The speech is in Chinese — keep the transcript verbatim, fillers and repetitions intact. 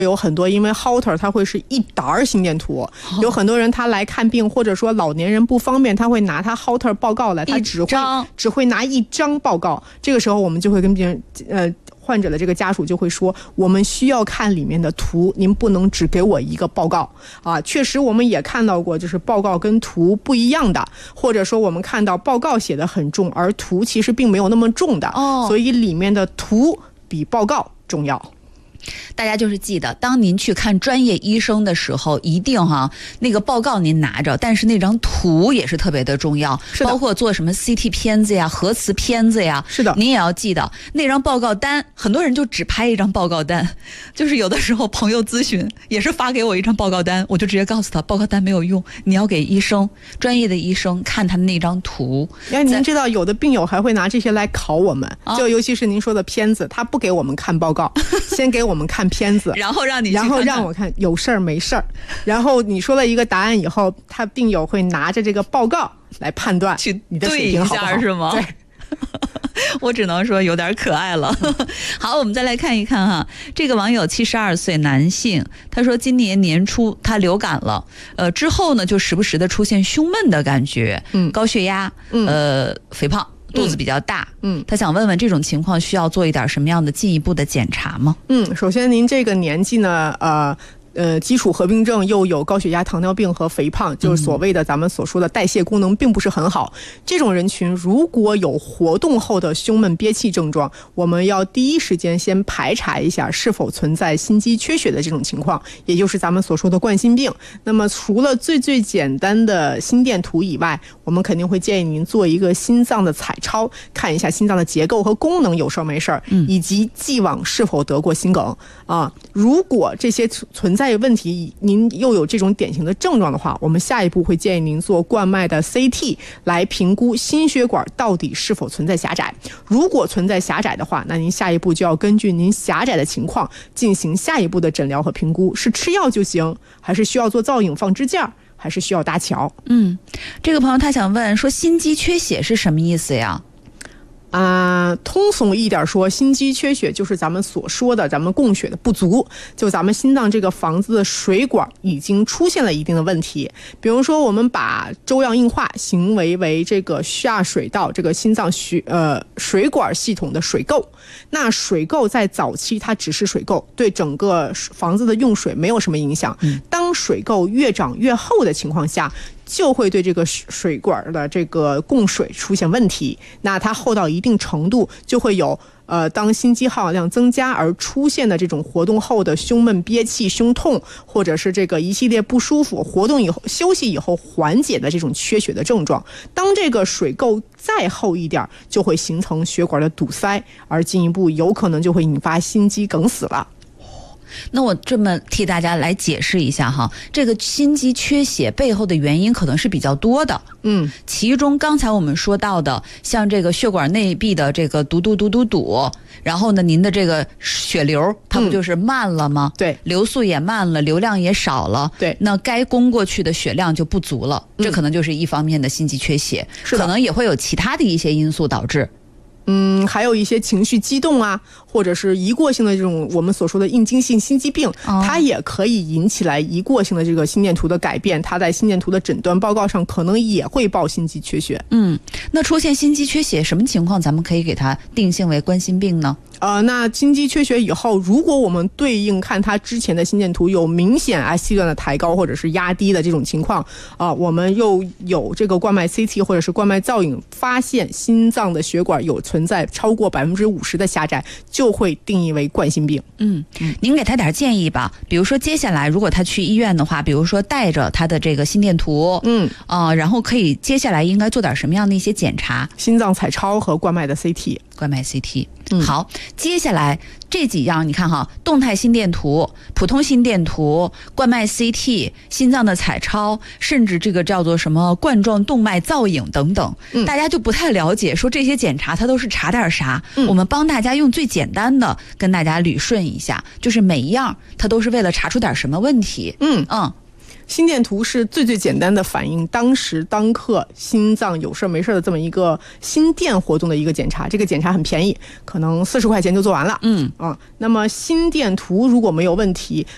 有很多因为 Holter 它会是一沓心电图，有很多人他来看病，或者说老年人不方便，他会拿他 Holter 报告来，他只会只会拿一张报告。这个时候我们就会跟别人呃。患者的这个家属就会说，我们需要看里面的图，您不能只给我一个报告啊。确实我们也看到过，就是报告跟图不一样的，或者说我们看到报告写得很重，而图其实并没有那么重的，哦，所以里面的图比报告重要。 大家就是记得，当您去看专业医生的时候，一定哈那个报告您拿着，但是那张图也是特别的重要，包括做什么 C T 片子呀、核磁片子呀， 是的， 您也要记得那张报告单。很多人就只拍一张报告单，就是有的时候朋友咨询也是发给我一张报告单，我就直接告诉他，报告单没有用，你要给医生专业的医生看他的那张图。 因为您知道，有的病友还会拿这些来考我们，啊、就尤其是您说的片子，他不给我们看报告，先给我们看片子， 然后让你去看看， 然后让我看有事儿没事儿，然后你说了一个答案以后，他病友会拿着这个报告来判断你的水平好不好， 是吗？ 对。 我只能说有点可爱了。好，我们再来看一看哈，这个网友七十二岁男性，他说今年年初他流感了，呃，之后呢就时不时的出现胸闷的感觉，嗯，高血压，嗯，呃，肥胖。肚子比较大，嗯，他想问问这种情况需要做一点什么样的进一步的检查吗？ 嗯，首先您这个年纪呢，呃。呃，基础合并症又有高血压、糖尿病和肥胖，就是所谓的咱们所说的代谢功能并不是很好。这种人群如果有活动后的胸闷憋气症状，我们要第一时间先排查一下是否存在心肌缺血的这种情况，也就是咱们所说的冠心病。那么除了最最简单的心电图以外，我们肯定会建议您做一个心脏的彩超，看一下心脏的结构和功能有事没事，以及既往是否得过心梗啊。如果这些存在在问题，您又有这种典型的症状的话，我们下一步会建议您做冠脉的 C T 来评估心血管到底是否存在狭窄。如果存在狭窄的话，那您下一步就要根据您狭窄的情况进行下一步的诊疗和评估，是吃药就行，还是需要做造影放支架，还是需要搭桥？ 嗯，这个朋友他想问说，心肌缺血是什么意思呀？ 啊、呃，通俗一点说，心肌缺血就是咱们所说的咱们供血的不足，就咱们心脏这个房子的水管已经出现了一定的问题。比如说，我们把粥样硬化行为为这个下水道这个心脏血呃水管系统的水垢，那水垢在早期它只是水垢，对整个房子的用水没有什么影响。当水垢越长越厚的情况下，就会对这个水管的这个供水出现问题，那它厚到一定程度，就会有呃，当心肌耗氧量增加而出现的这种活动后的胸闷憋气、胸痛，或者是这个一系列不舒服，活动以后休息以后缓解的这种缺血的症状。当这个水垢再厚一点，就会形成血管的堵塞，而进一步有可能就会引发心肌梗死了。 那我这么替大家来解释一下哈，这个心肌缺血背后的原因可能是比较多的，嗯，其中刚才我们说到的，像这个血管内壁的这个堵堵堵堵堵，然后呢，您的这个血流它不就是慢了吗？嗯、对，流速也慢了，流量也少了，对，那该供过去的血量就不足了，嗯、这可能就是一方面的心肌缺血，可能也会有其他的一些因素导致。 嗯，还有一些情绪激动啊，或者是一过性的这种我们所说的应激性心肌病，哦、它也可以引起来一过性的这个心电图的改变，它在心电图的诊断报告上可能也会报心肌缺血。 嗯，那出现心肌缺血什么情况咱们可以给它定性为冠心病呢？ 呃，那心肌缺血以后，如果我们对应看它之前的心电图有明显 S T 段的抬高或者是压低的这种情况啊、呃，我们又有这个冠脉 C T 或者是冠脉造影，发现心脏的血管有存在超过百分之五十的狭窄，就会定义为冠心病。 嗯，您给他点建议吧，比如说接下来如果他去医院的话，比如说带着他的这个心电图，嗯啊、呃，然后可以接下来应该做点什么样的一些检查？ 心脏彩超和冠脉的 C T。 冠脉 C T。嗯、好，接下来这几样你看哈，动态心电图、普通心电图、冠脉 C T、心脏的彩超，甚至这个叫做什么冠状动脉造影等等、嗯、大家就不太了解说这些检查它都是查点啥、嗯、我们帮大家用最简单的跟大家捋顺一下，就是每一样它都是为了查出点什么问题。嗯嗯， 心电图是最最简单的反映当时当刻心脏有事没事的这么一个心电活动的一个检查，这个检查很便宜，可能四十块钱就做完了。嗯啊，那么心电图如果没有问题，